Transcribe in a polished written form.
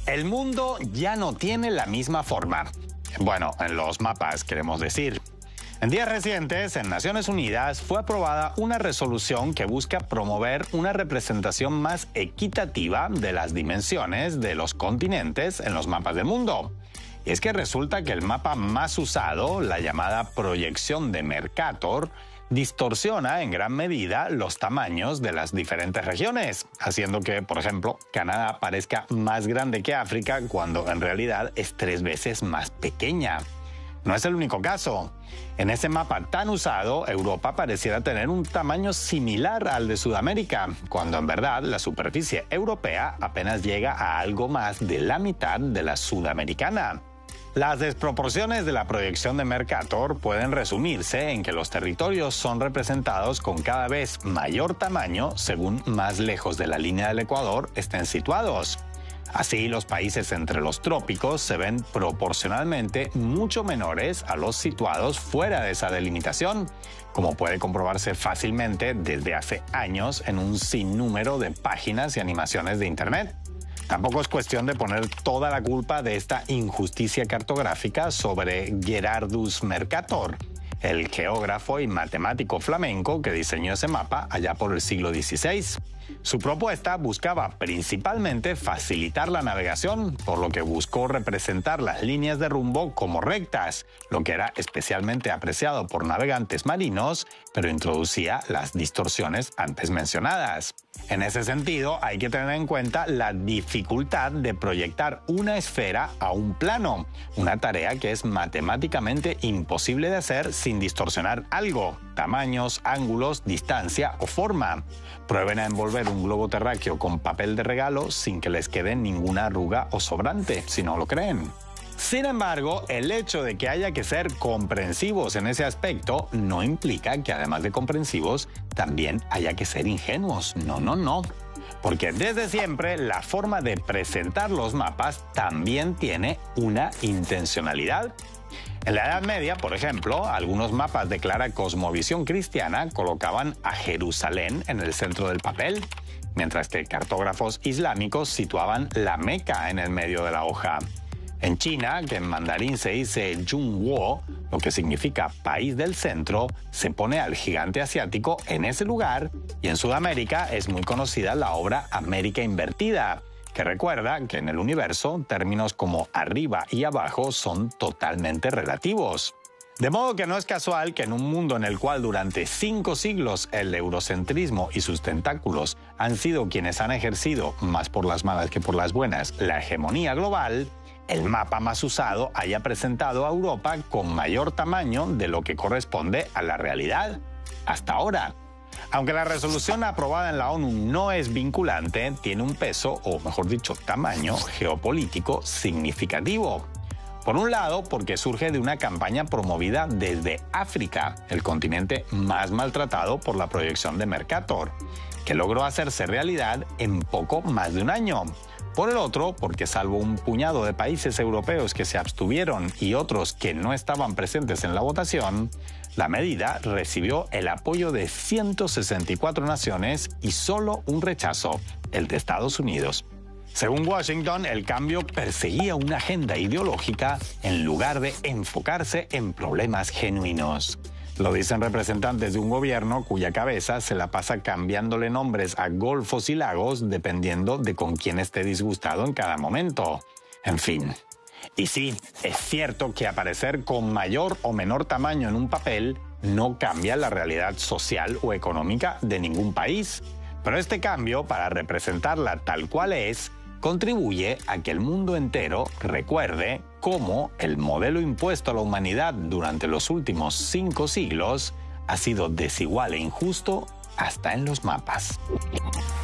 El mundo ya no tiene la misma forma. Bueno, en los mapas queremos decir. En días recientes, en Naciones Unidas, fue aprobada una resolución que busca promover una representación más equitativa de las dimensiones de los continentes en los mapas del mundo. Y es que resulta que el mapa más usado, la llamada proyección de Mercator, distorsiona en gran medida los tamaños de las diferentes regiones, haciendo que, por ejemplo, Canadá parezca más grande que África cuando en realidad es 3 veces más pequeña. No es el único caso. En ese mapa tan usado, Europa pareciera tener un tamaño similar al de Sudamérica, cuando en verdad la superficie europea apenas llega a algo más de la mitad de la sudamericana. Las desproporciones de la proyección de Mercator pueden resumirse en que los territorios son representados con cada vez mayor tamaño según más lejos de la línea del Ecuador estén situados. Así, los países entre los trópicos se ven proporcionalmente mucho menores a los situados fuera de esa delimitación, como puede comprobarse fácilmente desde hace años en un sinnúmero de páginas y animaciones de Internet. Tampoco es cuestión de poner toda la culpa de esta injusticia cartográfica sobre Gerardus Mercator, el geógrafo y matemático flamenco que diseñó ese mapa allá por el siglo XVI. Su propuesta buscaba principalmente facilitar la navegación, por lo que buscó representar las líneas de rumbo como rectas, lo que era especialmente apreciado por navegantes marinos, pero introducía las distorsiones antes mencionadas. En ese sentido, hay que tener en cuenta la dificultad de proyectar una esfera a un plano, una tarea que es matemáticamente imposible de hacer sin distorsionar algo, tamaños, ángulos, distancia o forma. Prueben a envolver un globo terráqueo con papel de regalo sin que les quede ninguna arruga o sobrante, si no lo creen. Sin embargo, el hecho de que haya que ser comprensivos en ese aspecto no implica que además de comprensivos, también haya que ser ingenuos. No. Porque desde siempre la forma de presentar los mapas también tiene una intencionalidad. En la Edad Media, por ejemplo, algunos mapas de clara cosmovisión cristiana colocaban a Jerusalén en el centro del papel, mientras que cartógrafos islámicos situaban la Meca en el medio de la hoja. En China, que en mandarín se dice Zhongguo, lo que significa país del centro, se pone al gigante asiático en ese lugar, y en Sudamérica es muy conocida la obra América Invertida, que recuerda que en el universo términos como arriba y abajo son totalmente relativos. De modo que no es casual que en un mundo en el cual durante 5 siglos el eurocentrismo y sus tentáculos han sido quienes han ejercido, más por las malas que por las buenas, la hegemonía global, el mapa más usado haya presentado a Europa con mayor tamaño de lo que corresponde a la realidad hasta ahora. Aunque la resolución aprobada en la ONU no es vinculante, tiene un peso, o mejor dicho, tamaño geopolítico significativo. Por un lado, porque surge de una campaña promovida desde África, el continente más maltratado por la proyección de Mercator, que logró hacerse realidad en poco más de un año. Por el otro, porque salvo un puñado de países europeos que se abstuvieron y otros que no estaban presentes en la votación, la medida recibió el apoyo de 164 naciones y solo un rechazo, el de Estados Unidos. Según Washington, el cambio perseguía una agenda ideológica en lugar de enfocarse en problemas genuinos. Lo dicen representantes de un gobierno cuya cabeza se la pasa cambiándole nombres a golfos y lagos dependiendo de con quién esté disgustado en cada momento. En fin. Y sí, es cierto que aparecer con mayor o menor tamaño en un papel no cambia la realidad social o económica de ningún país. Pero este cambio, para representarla tal cual es, contribuye a que el mundo entero recuerde cómo el modelo impuesto a la humanidad durante los últimos 5 siglos ha sido desigual e injusto hasta en los mapas.